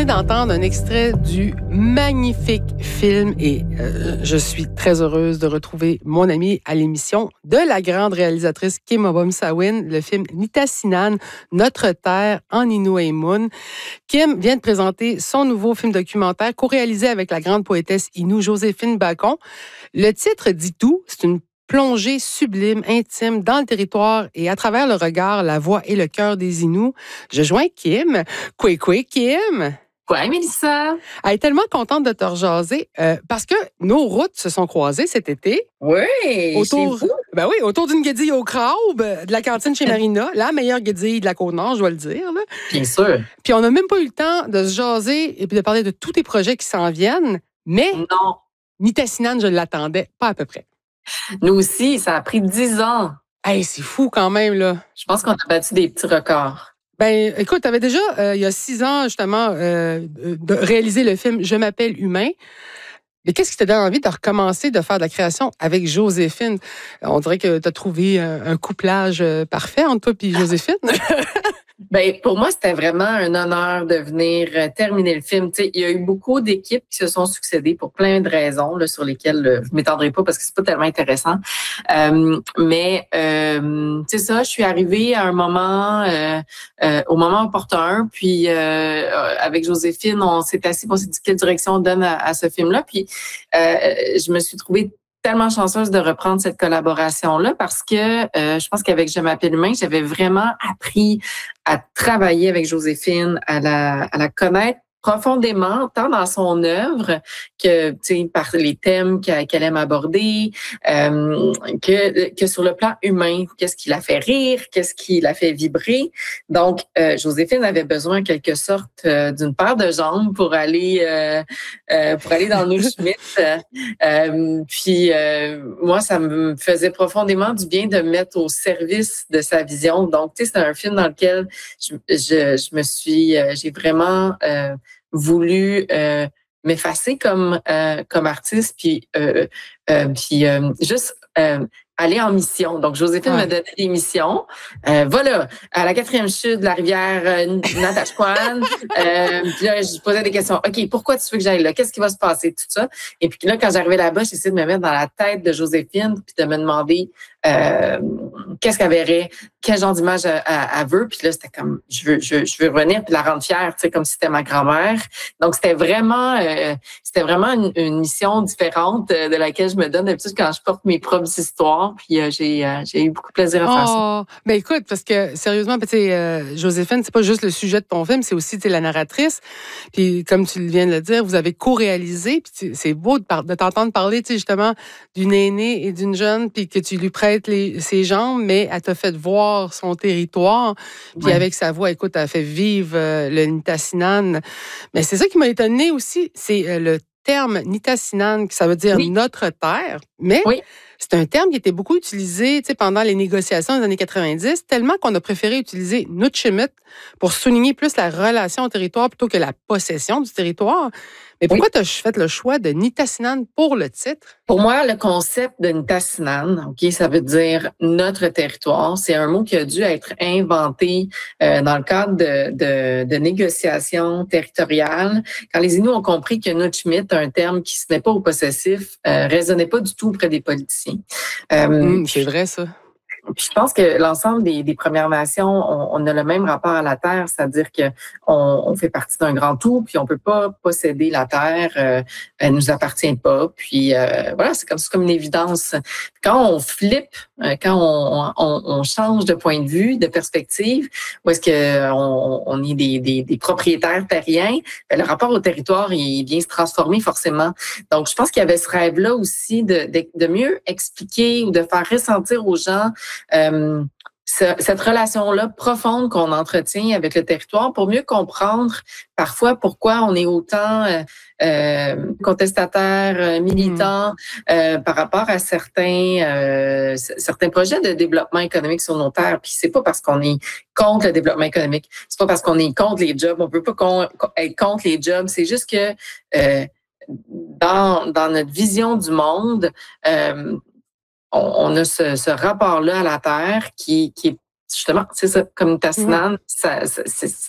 d'entendre un extrait du magnifique film et je suis très heureuse de retrouver mon amie à l'émission de la grande réalisatrice Kim Obom-Sawin, le film Nitassinan, Notre Terre en Innu-Aimun. Kim vient de présenter son nouveau film documentaire co-réalisé avec la grande poétesse Innu Joséphine Bacon. Le titre dit tout, c'est une plongée sublime, intime, dans le territoire et à travers le regard, la voix et le cœur des Inuits. Je joins Kim. Kwe Kim. Ouais, Mélissa. Elle est tellement contente de te rejaser parce que nos routes se sont croisées cet été. Oui, autour d'une guédille au crabe de la cantine chez Marina, la meilleure guédille de la Côte-Nord, je dois le dire. Là. Bien sûr. Puis on n'a même pas eu le temps de se jaser et puis de parler de tous tes projets qui s'en viennent, mais non. Nitassinan, je l'attendais pas à peu près. Nous aussi, ça a pris 10 ans. Hey, c'est fou quand même, là. Je pense qu'on a battu des petits records. Ben, écoute, tu avais déjà, il y a 6 ans, justement, de réaliser le film Je m'appelle Humain. Mais qu'est-ce qui te donne envie de recommencer de faire de la création avec Joséphine? On dirait que tu as trouvé un couplage parfait entre toi et Joséphine. Ben, pour moi, c'était vraiment un honneur de venir terminer le film. Tu sais, il y a eu beaucoup d'équipes qui se sont succédées pour plein de raisons là, sur lesquelles je m'étendrai pas parce que c'est pas tellement intéressant. Mais c'est ça, je suis arrivée à un moment, au moment opportun. Puis avec Joséphine, on s'est assis, on s'est dit quelle direction on donne à ce film-là. Puis je me suis trouvée tellement chanceuse de reprendre cette collaboration-là parce que je pense qu'avec Je m'appelle Humain, j'avais vraiment appris à travailler avec Joséphine, à la connaître profondément, tant dans son œuvre que, tu sais, par les thèmes qu'elle aime aborder, que sur le plan humain, qu'est-ce qui la fait rire, qu'est-ce qui la fait vibrer. Donc, Joséphine avait besoin, en quelque sorte, d'une paire de jambes pour aller dans nos Schmitt. Puis, moi, ça me faisait profondément du bien de me mettre au service de sa vision. Donc, tu sais, c'est un film dans lequel j'ai vraiment voulu m'effacer comme artiste, puis juste aller en mission. Donc, Joséphine m'a donné des missions. Voilà, à la 4e chute de la rivière Natashquan. Puis là, je posais des questions. OK, pourquoi tu veux que j'aille là? Qu'est-ce qui va se passer? Tout ça. Et puis là, quand j'arrivais là-bas, j'essayais de me mettre dans la tête de Joséphine puis de me demander qu'est-ce qu'elle verrait, quel genre d'image elle veut. Puis là, c'était comme, je veux revenir puis la rendre fière, tu sais, comme si c'était ma grand-mère. Donc, c'était vraiment une mission différente de laquelle je me donne d'habitude quand je porte mes propres histoires. Puis j'ai eu beaucoup de plaisir à faire ça. Ben écoute, parce que sérieusement, Joséphine, c'est pas juste le sujet de ton film, c'est aussi la narratrice. Puis comme tu viens de le dire, vous avez co-réalisé. Puis c'est beau de t'entendre parler, justement, d'une aînée et d'une jeune, puis que tu lui prêtes ses jambes, mais elle t'a fait voir son territoire. Puis avec sa voix, écoute, elle a fait vivre le Nitassinan. Mais c'est ça qui m'a étonnée aussi, c'est le terme Nitassinan, ça veut dire notre terre, mais c'est un terme qui était beaucoup utilisé pendant les négociations des années 90, tellement qu'on a préféré utiliser Nutchimut pour souligner plus la relation au territoire plutôt que la possession du territoire. Mais pourquoi tu as fait le choix de Nitassinan pour le titre? Pour moi, le concept de Nitassinan, ça veut dire notre territoire. C'est un mot qui a dû être inventé dans le cadre de négociations territoriales. Quand les Inuits ont compris que Nutchimut, un terme qui ce n'est pas au possessif, résonnait pas du tout auprès des politiciens. C'est vrai, ça. Puis je pense que l'ensemble des Premières Nations, on a le même rapport à la terre, c'est-à-dire que on fait partie d'un grand tout, puis on peut pas posséder la terre, elle nous appartient pas. Puis voilà, c'est comme une évidence. Quand on flippe, quand on change de point de vue, de perspective, où est-ce que on est des propriétaires terriens, le rapport au territoire il vient se transformer forcément. Donc je pense qu'il y avait ce rêve-là aussi de mieux expliquer ou de faire ressentir aux gens cette relation-là profonde qu'on entretient avec le territoire pour mieux comprendre parfois pourquoi on est autant contestataires, militants par rapport à certains projets de développement économique sur nos terres. Puis c'est pas parce qu'on est contre le développement économique, c'est pas parce qu'on est contre les jobs, on peut pas être contre les jobs, c'est juste que dans notre vision du monde, on a ce rapport-là à la terre qui est justement, c'est ça, comme Nitassinan,